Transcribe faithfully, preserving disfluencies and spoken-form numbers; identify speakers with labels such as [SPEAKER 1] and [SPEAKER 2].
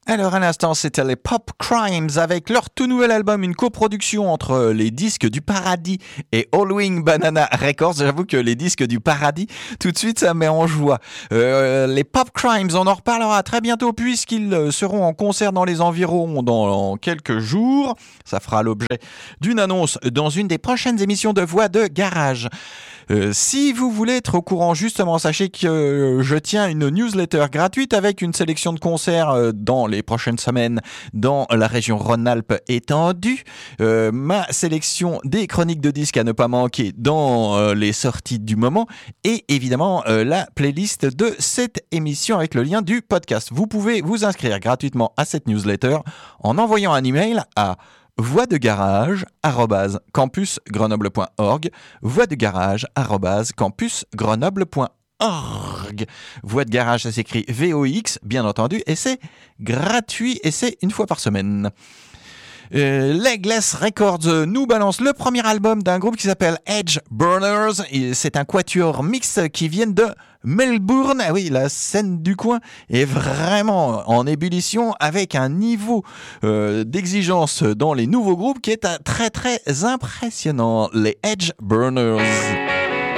[SPEAKER 1] Alors à l'instant, c'était les Pop Crimes avec leur tout nouvel album, une coproduction entre les disques du Paradis et All Wing Banana Records. J'avoue que les disques du Paradis, tout de suite, ça met en joie. Euh, les Pop Crimes, on en reparlera très bientôt puisqu'ils seront en concert dans les environs dans quelques jours. Ça fera l'objet d'une annonce dans une des prochaines émissions de Voix de Garage. Euh, si vous voulez être au courant, justement, sachez que euh, je tiens une newsletter gratuite avec une sélection de concerts euh, dans les prochaines semaines dans la région Rhône-Alpes étendue. Euh, ma sélection des chroniques de disques à ne pas manquer dans euh, les sorties du moment et évidemment euh, la playlist de cette émission avec le lien du podcast. Vous pouvez vous inscrire gratuitement à cette newsletter en envoyant un email à voix de garage arobase campus grenoble point org, voix de garage arobase campus grenoble point org. Voix de garage, ça s'écrit V O X, bien entendu, et c'est gratuit et c'est une fois par semaine. Euh, Legless Records nous balance le premier album d'un groupe qui s'appelle Edge Burners. Et c'est un quatuor mixte qui vient de Melbourne. Ah oui, la scène du coin est vraiment en ébullition avec un niveau euh, d'exigence dans les nouveaux groupes qui est très très impressionnant. Les Edge Burners.